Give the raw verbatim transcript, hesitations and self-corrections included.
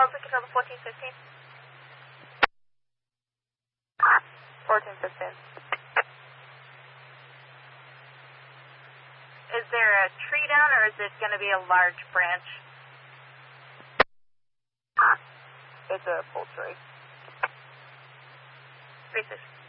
Alpha Control to fourteen fifteen. fourteen fifteen. Is there a tree down or is it going to be a large branch? It's a full tree. three six.